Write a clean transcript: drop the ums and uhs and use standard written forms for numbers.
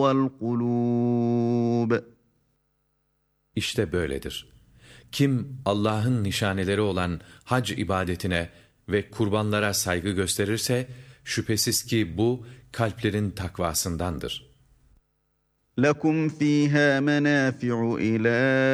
وَالْقُلُوبِ. İşte böyledir. Kim Allah'ın nişaneleri olan hac ibadetine ve kurbanlara saygı gösterirse, şüphesiz ki bu kalplerin takvasındandır. لَكُمْ فِيهَا مَنَافِعُ إِلَى